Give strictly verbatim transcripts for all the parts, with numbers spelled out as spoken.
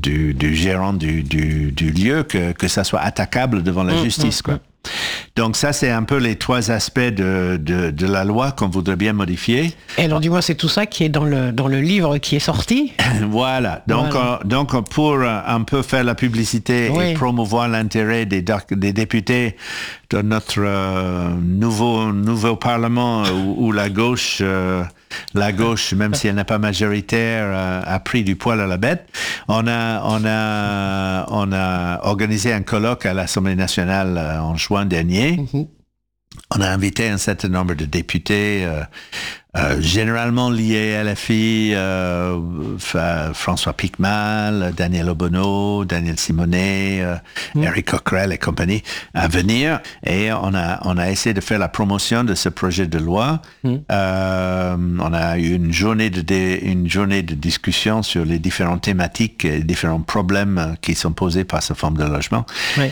du, du gérant du, du, du lieu que, que ça soit attaquable devant la mmh, justice, mmh, quoi. Mmh. Donc ça, c'est un peu les trois aspects de, de, de la loi qu'on voudrait bien modifier. Et alors, dis-moi, c'est tout ça qui est dans le, dans le livre qui est sorti ? Voilà. Donc, voilà. Euh, donc, pour euh, un peu faire la publicité oui. et promouvoir l'intérêt des, des députés de notre euh, nouveau, nouveau Parlement où, où la gauche... Euh, La gauche, même si elle n'est pas majoritaire, a, a pris du poil à la bête. On a, on a, on a organisé un colloque à l'Assemblée nationale en juin dernier. Mm-hmm. On a invité un certain nombre de députés, euh, euh, généralement liés à L F I, euh, François Picmal, Daniel Obono, Daniel Simonet, euh, mm. Eric Coquerel et compagnie, à venir. Et on a, on a essayé de faire la promotion de ce projet de loi. Mm. Euh, on a eu une journée de, dé, une journée de discussion sur les différentes thématiques et les différents problèmes qui sont posés par cette forme de logement. Oui.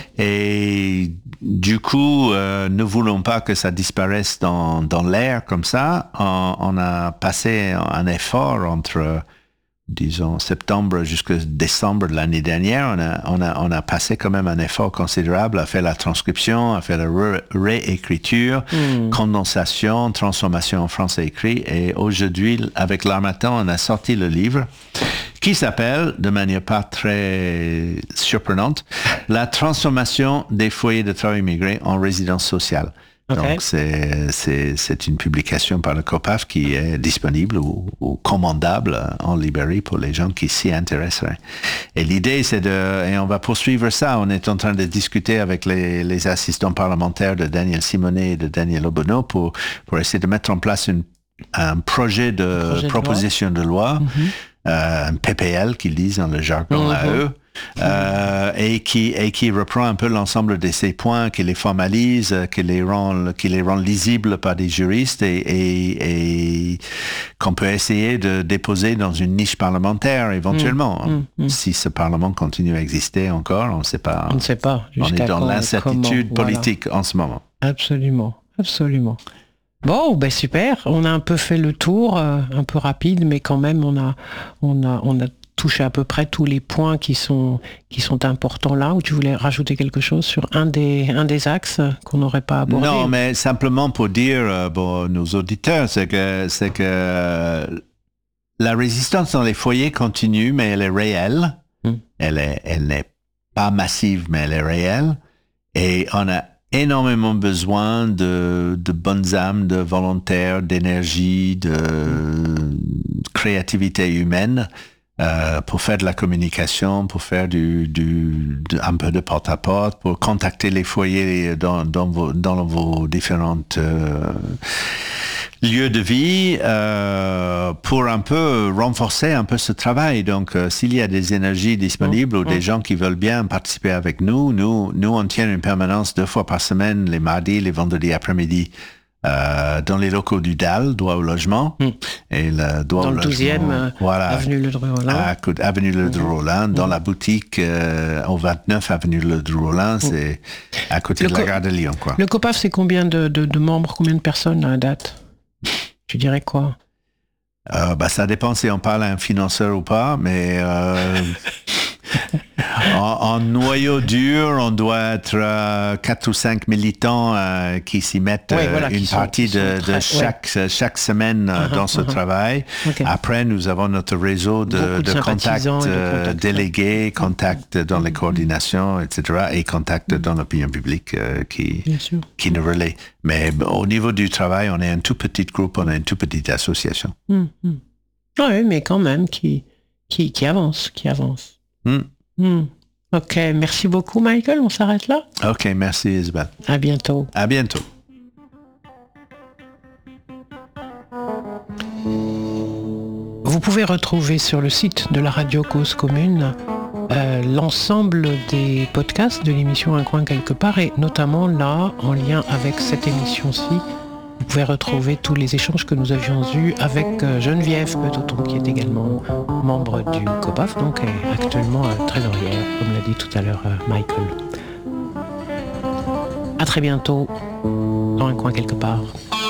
Et du coup, euh, ne voulons pas que ça disparaisse dans, dans l'air comme ça. On, on a passé un effort entre, disons, septembre jusqu'à décembre de l'année dernière. On a, on a, on a passé quand même un effort considérable à faire la transcription, à faire la ré- réécriture, mmh. condensation, transformation en français écrit. Et aujourd'hui, avec l'Harmattan, on a sorti le livre qui s'appelle, de manière pas très surprenante, La transformation des foyers de travail immigrés en résidence sociale. Okay. Donc, c'est, c'est, c'est une publication par le COPAF qui est disponible ou, ou commandable en librairie pour les gens qui s'y intéresseraient. Et l'idée, c'est de... Et on va poursuivre ça. On est en train de discuter avec les, les assistants parlementaires de Daniel Simonet et de Daniel Obono pour, pour essayer de mettre en place une, un projet de projet proposition de loi, de loi mm-hmm. euh, un P P L qu'ils disent dans le jargon mm-hmm. à eux. Euh, et qui et qui reprend un peu l'ensemble de ces points, qui les formalise, qui les rend qui les rend lisibles par des juristes et, et, et qu'on peut essayer de déposer dans une niche parlementaire éventuellement. Mmh, mmh, mmh. Si ce Parlement continue à exister encore, on ne sait pas. On ne sait pas. On est dans quand, l'incertitude comment, politique voilà. en ce moment. Absolument, absolument. Bon, ben super. On a un peu fait le tour, euh, un peu rapide, mais quand même, on a, on a, on a touché à peu près tous les points qui sont, qui sont importants là. Ou tu voulais rajouter quelque chose sur un des, un des axes qu'on n'aurait pas abordé? Non, mais simplement pour dire, euh, bon, nos auditeurs, c'est que, c'est que la résistance dans les foyers continue, mais elle est réelle. Hum. Elle est, elle n'est pas massive, mais elle est réelle. Et on a énormément besoin de, de bonnes âmes, de volontaires, d'énergie, de créativité humaine euh, pour faire de la communication, pour faire du, du, de, un peu de porte-à-porte, pour contacter les foyers dans, dans, vos, dans vos différentes euh, lieux de vie, euh, pour un peu renforcer un peu ce travail. Donc, euh, s'il y a des énergies disponibles mmh, ou mmh. des gens qui veulent bien participer avec nous, nous, nous, on tient une permanence deux fois par semaine, les mardis, les vendredis après-midi, euh, dans les locaux du D A L, droit au logement. Mmh. Et le droit dans au le douzième, logement, euh, voilà, avenue Ledru-Rollin. À, avenue Ledru-Rollin, mmh. dans la boutique euh, au vingt-neuf avenue Ledru-Rollin, mmh. c'est à côté le de la co- gare de Lyon, quoi. Le COPAF, c'est combien de, de, de membres, combien de personnes à la date? Tu dirais quoi? euh, bah, Ça dépend si on parle à un financeur ou pas, mais euh, en, en noyau dur, on doit être euh, quatre ou cinq militants euh, qui s'y mettent ouais, euh, voilà, une partie sont, de, très, de chaque, ouais. chaque semaine uh-huh, dans ce uh-huh. travail. Okay. Après, nous avons notre réseau de, de, de contacts euh, délégués, contacts dans les coordinations, et cetera, et contacts dans l'opinion publique euh, qui, qui nous relaient. Mais au niveau du travail, on est un tout petit groupe, on est une toute petite association. Mm-hmm. Oui, mais quand même, qui, qui, qui avance, qui avance. Mm. Mm. Ok, merci beaucoup Michael, on s'arrête là. Ok, merci Isabelle. À bientôt. À bientôt. Vous pouvez retrouver sur le site de la radio Cause Commune euh, l'ensemble des podcasts de l'émission Un coin quelque part, et notamment là, en lien avec cette émission-ci, vous pouvez retrouver tous les échanges que nous avions eus avec euh, Geneviève Petoton, qui est également membre du COPAF, donc est actuellement euh, trésorière, comme l'a dit tout à l'heure euh, Michael. À très bientôt dans Un coin quelque part.